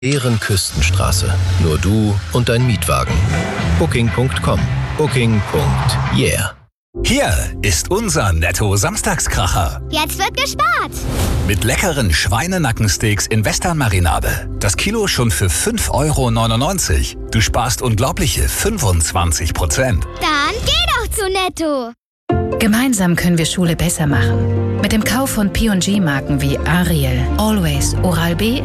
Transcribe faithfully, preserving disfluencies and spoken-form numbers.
Ehrenküstenstraße. Nur du und dein Mietwagen. Booking Punkt com. Booking Punkt yeah. Hier ist unser Netto-Samstagskracher. Jetzt wird gespart. Mit leckeren Schweinenackensteaks in Western-Marinade. Das Kilo schon für fünf Euro neunundneunzig. Du sparst unglaubliche fünfundzwanzig Prozent. Dann geh doch zu Netto. Gemeinsam können wir Schule besser machen. Mit dem Kauf von P und G-Marken wie Ariel, Always, Oral-B